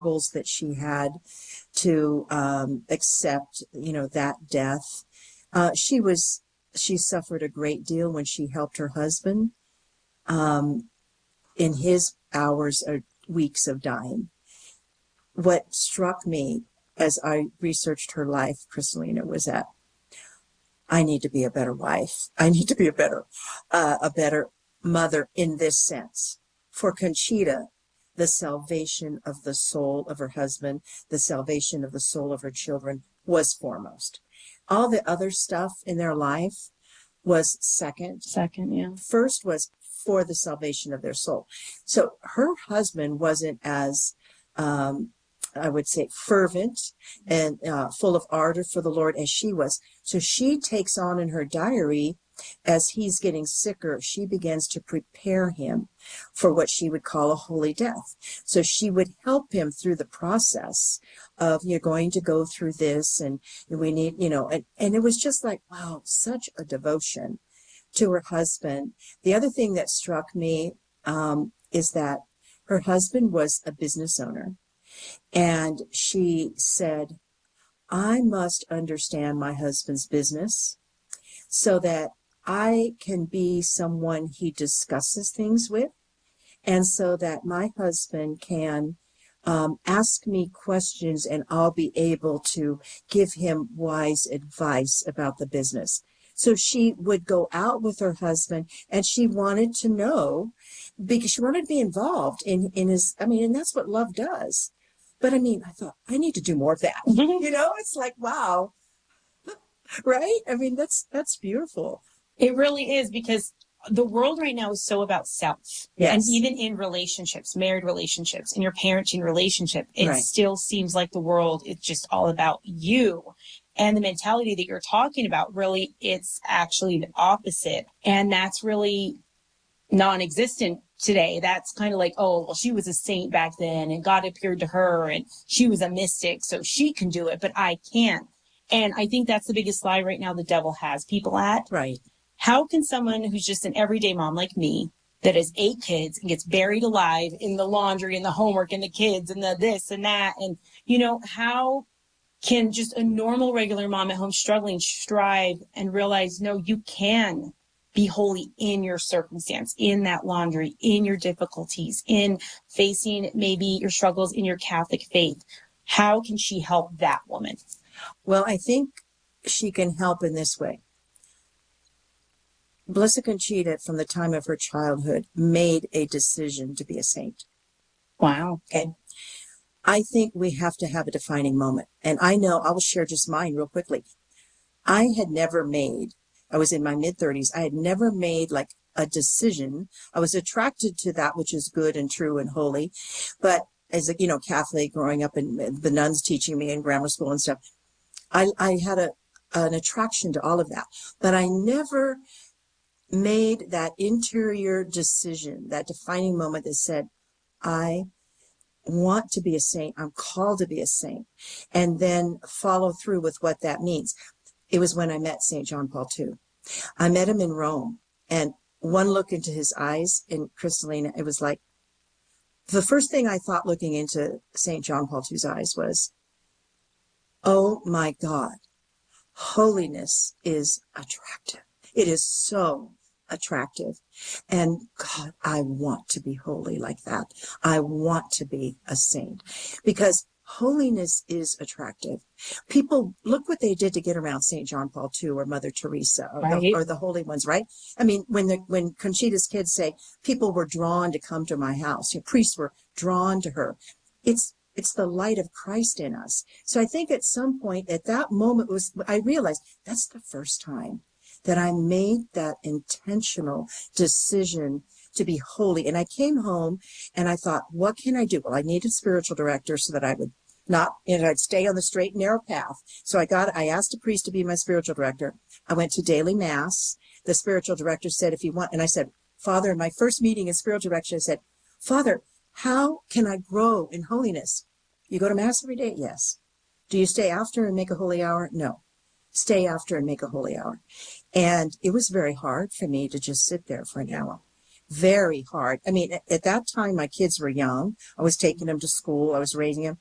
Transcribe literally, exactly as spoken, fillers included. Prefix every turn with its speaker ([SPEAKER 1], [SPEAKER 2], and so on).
[SPEAKER 1] struggles that she had to um, accept, you know, that death. Uh, she was, she suffered a great deal when she helped her husband um, in his hours or weeks of dying. What struck me as I researched her life, Kristalina, was that I need to be a better wife. I need to be a better, uh, a better mother in this sense. For Conchita, the salvation of the soul of her husband, the salvation of the soul of her children was foremost. All the other stuff in their life was second.
[SPEAKER 2] Second, yeah.
[SPEAKER 1] First was for the salvation of their soul. So her husband wasn't as, um, I would say, fervent and uh, full of ardor for the Lord as she was. So she takes on in her diary, as he's getting sicker, she begins to prepare him for what she would call a holy death. So she would help him through the process of, you're going to go through this, and we need, you know, and, and it was just like, wow, such a devotion to her husband. The other thing that struck me um, is that her husband was a business owner. And she said, I must understand my husband's business so that I can be someone he discusses things with, and so that my husband can um, ask me questions and I'll be able to give him wise advice about the business. So she would go out with her husband, and she wanted to know, because she wanted to be involved in, in his, I mean, and that's what love does. But I mean, I thought, I need to do more of that. You know, it's like, wow. Right? I mean, that's, that's beautiful.
[SPEAKER 2] It really is, because the world right now is so about self.
[SPEAKER 1] Yes.
[SPEAKER 2] And even in relationships, married relationships, in your parenting relationship, it
[SPEAKER 1] Right.
[SPEAKER 2] still seems like the world is just all about you. And the mentality that you're talking about, really, it's actually the opposite. And that's really non-existent today. That's kind of like, oh, well, she was a saint back then and God appeared to her and she was a mystic, so she can do it, but I can't. And I think that's the biggest lie right now the devil has people at.
[SPEAKER 1] Right.
[SPEAKER 2] How can someone who's just an everyday mom like me, that has eight kids and gets buried alive in the laundry and the homework and the kids and the this and that, and, you know, how can just a normal, regular mom at home struggling strive and realize, no, you can be holy in your circumstance, in that laundry, in your difficulties, in facing maybe your struggles in your Catholic faith? How can she help that woman?
[SPEAKER 1] Well, I think she can help in this way. Blessed Conchita, from the time of her childhood, made a decision to be a saint.
[SPEAKER 2] Wow.
[SPEAKER 1] Okay. I think we have to have a defining moment. And I know, I will share just mine real quickly. I had never made, I was in my mid thirties, I had never made like a decision. I was attracted to that which is good and true and holy. But as a, you know, Catholic, growing up and the nuns teaching me in grammar school and stuff, I, I had a, an attraction to all of that. But I never made that interior decision, that defining moment that said, I want to be a saint. I'm called to be a saint. And then follow through with what that means. It was when I met Saint John Paul the Second. I met him in Rome, and one look into his eyes, in Kristalina, it was like, the first thing I thought looking into Saint John Paul the Second's eyes was, oh my God, holiness is attractive. It is so attractive. And God, I want to be holy like that. I want to be a saint, because holiness is attractive. People, look what they did to get around Saint John Paul the Second or Mother Teresa or,
[SPEAKER 2] Right.
[SPEAKER 1] the, or the holy ones, right? I mean, when the, when Conchita's kids say people were drawn to come to my house, you know, priests were drawn to her. It's It's the light of Christ in us. So I think at some point, at that moment, was I realized that's the first time that I made that intentional decision to be holy. And I came home and I thought, what can I do? Well, I needed a spiritual director so that I would not, you know, I'd stay on the straight and narrow path. So I got, I asked a priest to be my spiritual director. I went to daily mass. The spiritual director said, if you want, and I said, Father, in my first meeting in spiritual direction, I said, Father, how can I grow in holiness? You go to mass every day? Yes. Do you stay after and make a holy hour? No. Stay after and make a holy hour. And it was very hard for me to just sit there for an hour. very hard. I mean, at, at that time, my kids were young. I was taking them to school. I was raising them.